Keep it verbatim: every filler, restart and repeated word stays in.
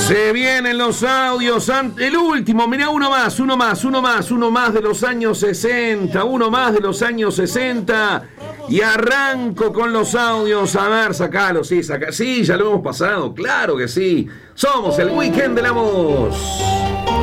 Se vienen los audios. El último, mirá, uno más, uno más, uno más, uno más de los años sesenta, uno más de los años sesenta. Y arranco con los audios. A ver, sacalo, sí, saca. Sí, ya lo hemos pasado, claro que sí. Somos el Weekend de la Voz.